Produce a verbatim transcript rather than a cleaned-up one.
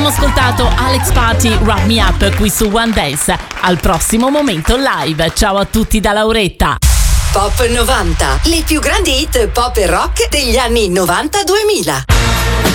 Abbiamo ascoltato Alex Party, Wrap Me Up qui su One Dance. Al prossimo momento live. Ciao a tutti da Lauretta. Pop novanta, le più grandi hit pop e rock degli anni novanta duemila.